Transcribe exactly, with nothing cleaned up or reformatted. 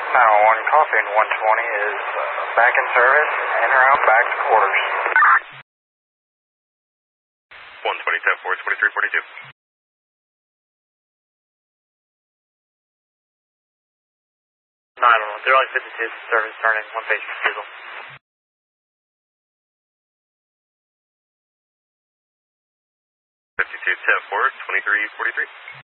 nine one one, Coffee and one twenty is uh, back in service, en route back to quarters. one twenty, ten four, twenty-three forty-two. nine one one, they're like fifty-two, service turning, one page refusal. fifty-two, ten four, twenty-three forty-three.